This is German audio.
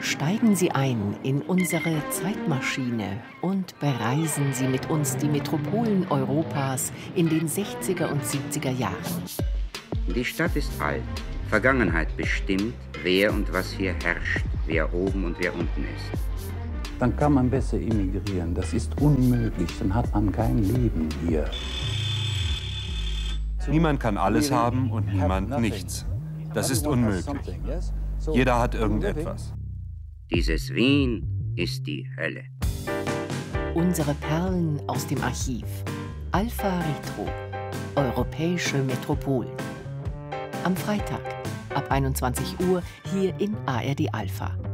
Steigen Sie ein in unsere Zeitmaschine und bereisen Sie mit uns die Metropolen Europas in den 60er und 70er Jahren. Die Stadt ist alt. Vergangenheit bestimmt, wer und was hier herrscht, wer oben und wer unten ist. Dann kann man besser emigrieren. Das ist unmöglich, dann hat man kein Leben hier. Niemand kann alles haben und niemand nichts. Das ist unmöglich. Jeder hat irgendetwas. Dieses Wien ist die Hölle. Unsere Perlen aus dem Archiv. Alpha Retro. Europäische Metropolen. Am Freitag ab 21 Uhr hier in ARD Alpha.